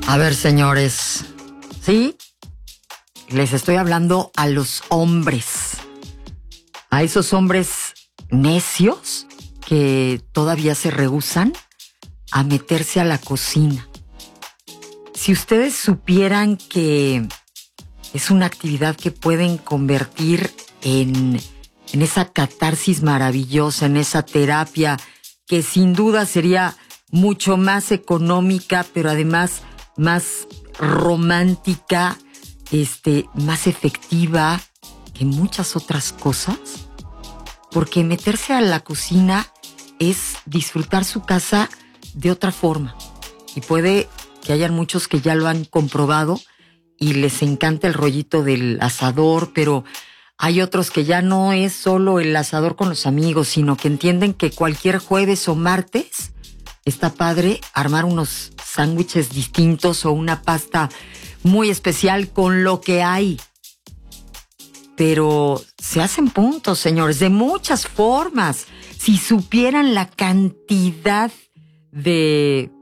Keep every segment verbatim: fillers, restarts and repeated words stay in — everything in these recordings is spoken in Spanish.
A ver, señores, ¿sí? Les estoy hablando a los hombres, a esos hombres necios que todavía se rehúsan a meterse a la cocina. Si ustedes supieran que es una actividad que pueden convertir en, en esa catarsis maravillosa, en esa terapia que sin duda sería mucho más económica, pero además más romántica, este, más efectiva que muchas otras cosas, porque meterse a la cocina es disfrutar su casa de otra forma. Y puede que hayan muchos que ya lo han comprobado y les encanta el rollito del asador, pero hay otros que ya no es solo el asador con los amigos, sino que entienden que cualquier jueves o martes está padre armar unos sándwiches distintos o una pasta muy especial con lo que hay. Pero se hacen puntos, señores, de muchas formas. Si supieran la cantidad de,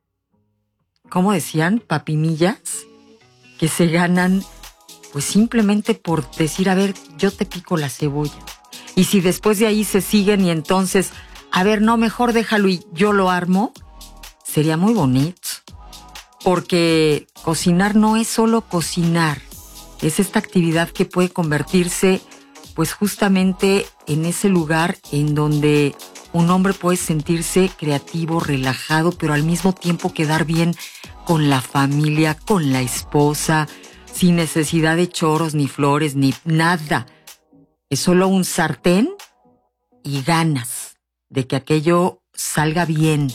¿cómo decían? Papinillas que se ganan, pues simplemente por decir, a ver, yo te pico la cebolla. Y si después de ahí se siguen y entonces, a ver, no, mejor déjalo y yo lo armo, sería muy bonito. Porque cocinar no es solo cocinar, es esta actividad que puede convertirse, pues justamente en ese lugar en donde un hombre puede sentirse creativo, relajado, pero al mismo tiempo quedar bien con la familia, con la esposa, sin necesidad de choros, ni flores, ni nada. Es solo un sartén y ganas de que aquello salga bien.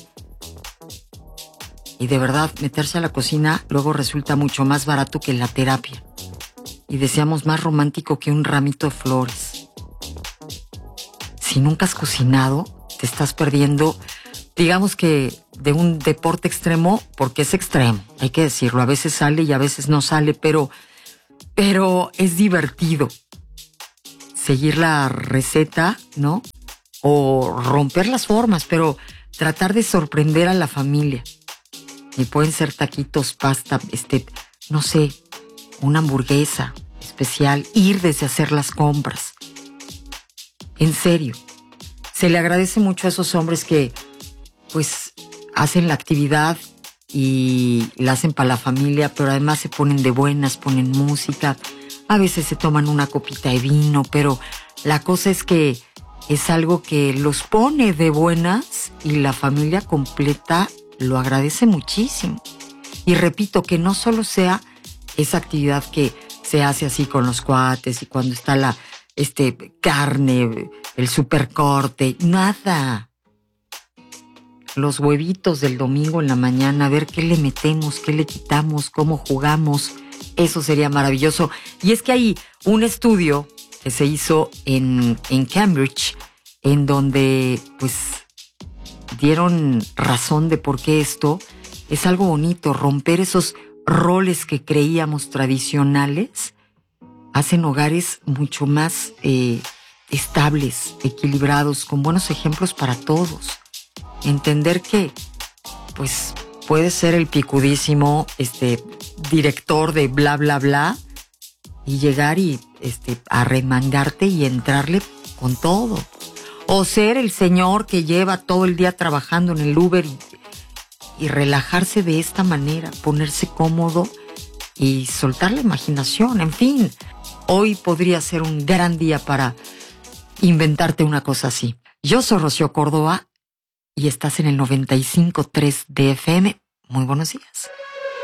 Y de verdad, meterse a la cocina luego resulta mucho más barato que la terapia. Y deseamos más romántico que un ramito de flores. Si nunca has cocinado, te estás perdiendo, digamos que de un deporte extremo, porque es extremo, hay que decirlo. A veces sale y a veces no sale, pero, pero es divertido seguir la receta, ¿no? O romper las formas, pero tratar de sorprender a la familia. Y pueden ser taquitos, pasta, este, no sé, una hamburguesa especial, ir desde hacer las compras. En serio, se le agradece mucho a esos hombres que, pues, hacen la actividad y la hacen para la familia, pero además se ponen de buenas, ponen música, a veces se toman una copita de vino, pero la cosa es que es algo que los pone de buenas y la familia completa lo agradece muchísimo. Y repito, que no solo sea esa actividad que se hace así con los cuates y cuando está la este, carne, el supercorte, nada. Los huevitos del domingo en la mañana, a ver qué le metemos, qué le quitamos, cómo jugamos, eso sería maravilloso. Y es que hay un estudio que se hizo en, en Cambridge, en donde pues dieron razón de por qué esto es algo bonito. Romper esos roles que creíamos tradicionales hacen hogares mucho más eh, estables, equilibrados, con buenos ejemplos para todos. Entender que pues puede ser el picudísimo este, director de bla bla bla y llegar y este, arremangarte y entrarle con todo. O ser el señor que lleva todo el día trabajando en el Uber y, y relajarse de esta manera, ponerse cómodo y soltar la imaginación. En fin, hoy podría ser un gran día para inventarte una cosa así. Yo soy Rocío Córdoba y estás en el noventa y cinco punto tres de F M. Muy buenos días.